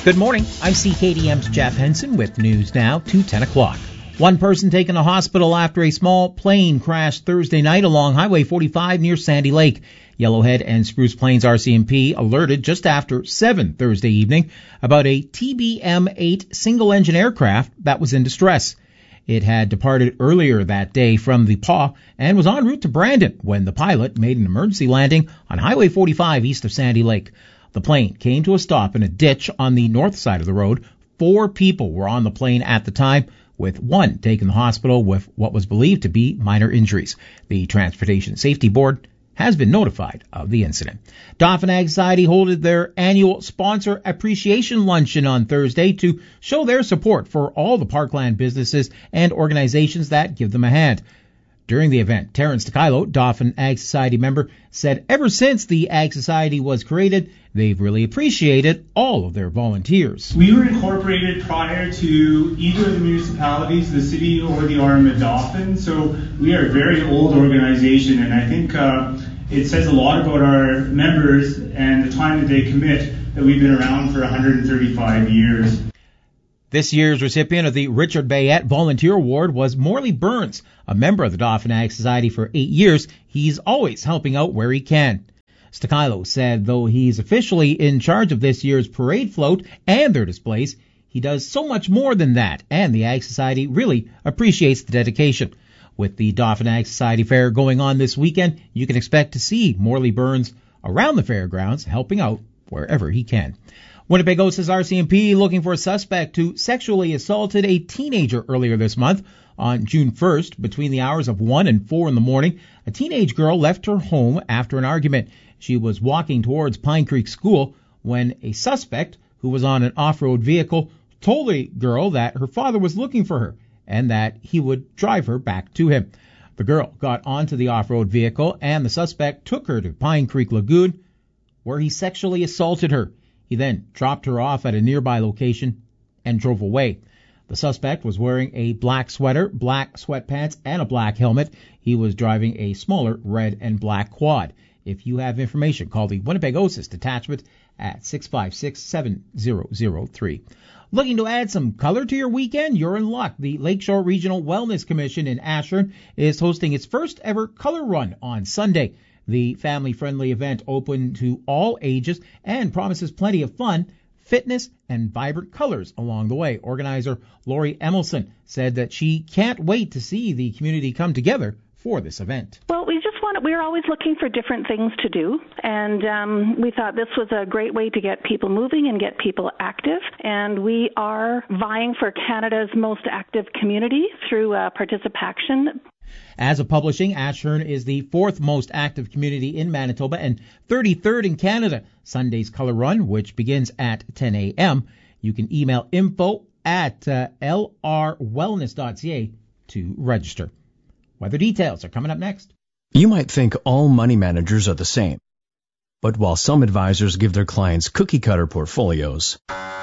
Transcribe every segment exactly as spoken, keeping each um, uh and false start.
Good morning. I'm C K D M's Jeff Henson with news now to ten o'clock. One person taken to hospital after a small plane crashed Thursday night along Highway forty-five near Sandy Lake. Yellowhead and Spruce Plains R C M P alerted just after seven Thursday evening about a T B M eight single-engine aircraft that was in distress. It had departed earlier that day from the P A W and was en route to Brandon when the pilot made an emergency landing on Highway forty-five east of Sandy Lake. The plane came to a stop in a ditch on the north side of the road. Four people were on the plane at the time, with one taken to the hospital with what was believed to be minor injuries. The Transportation Safety Board has been notified of the incident. Dauphin Ag Society held their annual sponsor appreciation luncheon on Thursday to show their support for all the parkland businesses and organizations that give them a hand. During the event, Terrence DeKilo, Dauphin Ag Society member, said ever since the Ag Society was created, they've really appreciated all of their volunteers. We were incorporated prior to either of the municipalities, the city or the R M of Dauphin, so we are a very old organization, and I think uh, it says a lot about our members and the time that they commit that we've been around for one hundred thirty-five years. This year's recipient of the Richard Bayette Volunteer Award was Morley Burns, a member of the Dauphin Ag Society for eight years. He's always helping out where he can. Stakilo said though he's officially in charge of this year's parade float and their displays, he does so much more than that, and the Ag Society really appreciates the dedication. With the Dauphin Ag Society Fair going on this weekend, you can expect to see Morley Burns around the fairgrounds helping out wherever he can. Winnipeg Osa's R C M P looking for a suspect who sexually assaulted a teenager earlier this month. On June first, between the hours of one and four in the morning, a teenage girl left her home after an argument. She was walking towards Pine Creek School when a suspect, who was on an off-road vehicle, told the girl that her father was looking for her and that he would drive her back to him. The girl got onto the off-road vehicle and the suspect took her to Pine Creek Lagoon, where he sexually assaulted her. He then dropped her off at a nearby location and drove away. The suspect was wearing a black sweater, black sweatpants, and a black helmet. He was driving a smaller red and black quad. If you have information, call the Winnipeg O S I S detachment at six five six, seven zero zero three. Looking to add some color to your weekend? You're in luck. The Lakeshore Regional Wellness Commission in Ashern is hosting its first ever color run on Sunday. The family-friendly event open to all ages and promises plenty of fun, fitness, and vibrant colors along the way. Organizer Lori Emelson said that she can't wait to see the community come together for this event. Well, we just want we were always looking for different things to do, and um, we thought this was a great way to get people moving and get people active. And we are vying for Canada's most active community through uh, participation. As of publishing, Ashern is the fourth most active community in Manitoba and thirty-third in Canada. Sunday's Color Run, which begins at ten a.m. You can email info at uh, l r wellness dot c a to register. Weather details are coming up next. You might think all money managers are the same. But while some advisors give their clients cookie-cutter portfolios,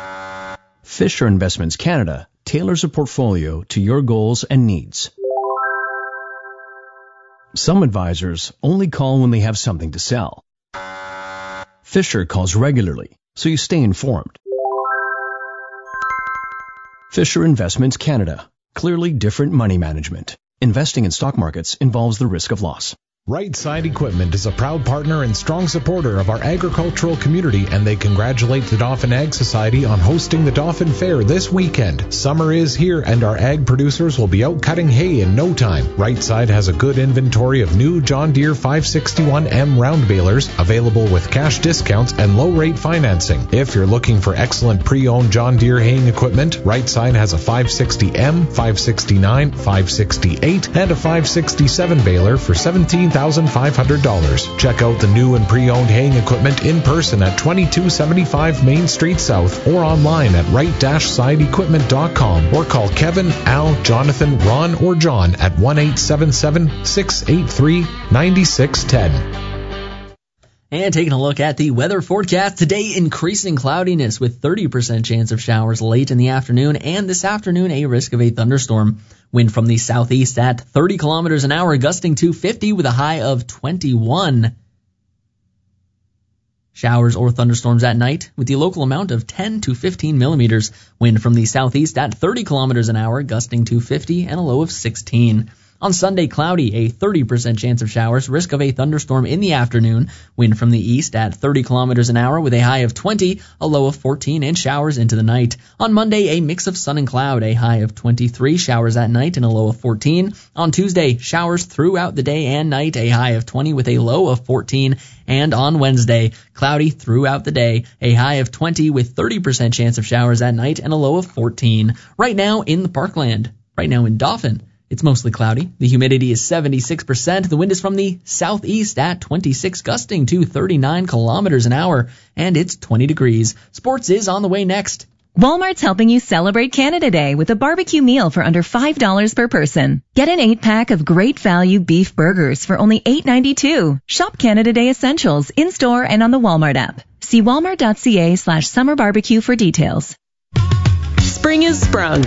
Fisher Investments Canada tailors a portfolio to your goals and needs. Some advisors only call when they have something to sell. Fisher calls regularly, so you stay informed. Fisher Investments Canada. Clearly different money management. Investing in stock markets involves the risk of loss. Right Side Equipment is a proud partner and strong supporter of our agricultural community, and they congratulate the Dauphin Ag Society on hosting the Dauphin Fair this weekend. Summer is here, and our ag producers will be out cutting hay in no time. Right Side has a good inventory of new John Deere five sixty-one M round balers available with cash discounts and low-rate financing. If you're looking for excellent pre-owned John Deere haying equipment, Right Side has a five sixty M, five sixty-nine, five sixty-eight, and a five sixty-seven baler for seventeen thousand five hundred dollars. Check out the new and pre-owned haying equipment in person at twenty-two seventy-five Main Street South or online at right side equipment dot com or call Kevin, Al, Jonathan, Ron, or John at one eight seven seven, six eight three, nine six one zero. And taking a look at the weather forecast today, increasing cloudiness with thirty percent chance of showers late in the afternoon, and this afternoon a risk of a thunderstorm. Wind from the southeast at thirty kilometers an hour, gusting to fifty with a high of twenty-one. Showers or thunderstorms at night with the local amount of ten to fifteen millimeters. Wind from the southeast at thirty kilometers an hour, gusting to fifty and a low of sixteen. On Sunday, cloudy, a thirty percent chance of showers, risk of a thunderstorm in the afternoon. Wind from the east at thirty kilometers an hour with a high of twenty, a low of fourteen, and showers into the night. On Monday, a mix of sun and cloud, a high of twenty-three, showers at night, and a low of fourteen. On Tuesday, showers throughout the day and night, a high of twenty with a low of fourteen. And on Wednesday, cloudy throughout the day, a high of twenty with thirty percent chance of showers at night and a low of fourteen. Right now in the Parkland, right now in Dauphin, it's mostly cloudy. The humidity is seventy-six percent. The wind is from the southeast at twenty-six, gusting to thirty-nine kilometers an hour, and it's twenty degrees. Sports is on the way next. Walmart's helping you celebrate Canada Day with a barbecue meal for under five dollars per person. Get an eight-pack of great value beef burgers for only eight ninety-two. Shop Canada Day essentials in-store and on the Walmart app. See walmart.ca slash summer barbecue for details. Spring is sprung.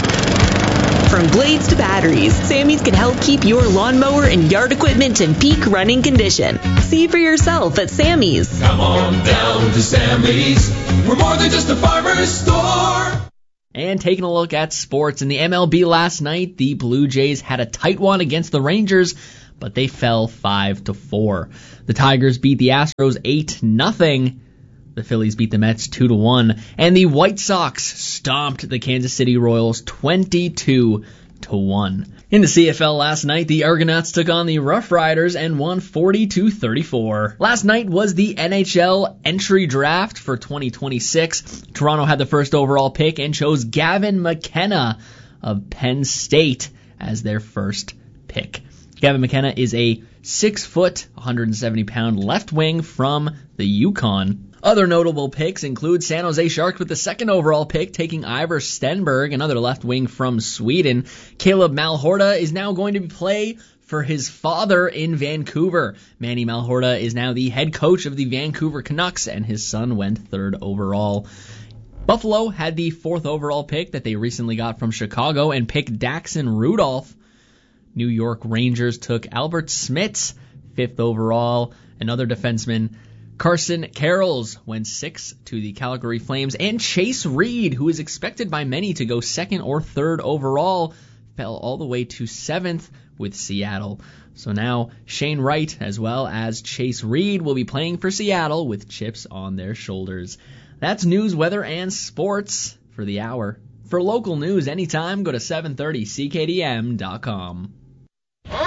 From blades to batteries, Sammy's can help keep your lawnmower and yard equipment in peak running condition. See for yourself at Sammy's. Come on down to Sammy's. We're more than just a farmer's store. And taking a look at sports, in the M L B last night, the Blue Jays had a tight one against the Rangers, but they fell five to four. The Tigers beat the Astros eight nothing. The Phillies beat the Mets two to one, and the White Sox stomped the Kansas City Royals twenty-two to one. In the C F L last night, the Argonauts took on the Rough Riders and won forty to thirty-four. Last night was the N H L entry draft for twenty twenty-six. Toronto had the first overall pick and chose Gavin McKenna of Penn State as their first pick. Gavin McKenna is a six foot, one hundred seventy pound left wing from the Yukon. Other notable picks include San Jose Sharks with the second overall pick, taking Ivar Stenberg, another left wing from Sweden. Caleb Malhorta is now going to play for his father in Vancouver. Manny Malhorta is now the head coach of the Vancouver Canucks, and his son went third overall. Buffalo had the fourth overall pick that they recently got from Chicago and picked Daxon Rudolph. New York Rangers took Albert Smits, fifth overall, another defenseman. Carson Carrolls went sixth to the Calgary Flames, and Chase Reed, who is expected by many to go second or third overall, fell all the way to seventh with Seattle. So now Shane Wright as well as Chase Reed will be playing for Seattle with chips on their shoulders. That's news, weather, and sports for the hour. For local news anytime, go to seven thirty C K D M dot com.